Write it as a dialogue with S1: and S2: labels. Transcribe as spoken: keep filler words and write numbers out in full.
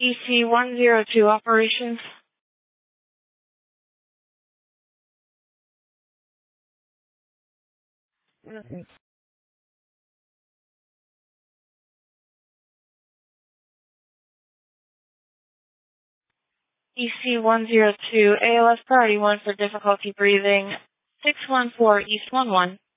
S1: E C one zero two operations.
S2: Mm-mm.
S1: E C one zero two, A L S priority one for difficulty breathing. six one four East one one.